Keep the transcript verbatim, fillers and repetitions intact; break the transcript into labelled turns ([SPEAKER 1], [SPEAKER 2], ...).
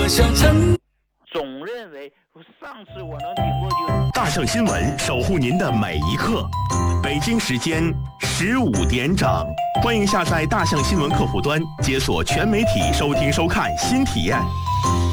[SPEAKER 1] 想成。
[SPEAKER 2] 总认为上次我能挺过去。
[SPEAKER 3] 大象新闻守护您的每一刻。北京时间十五点整，欢迎下载大象新闻客户端，解锁全媒体收听收看新体验。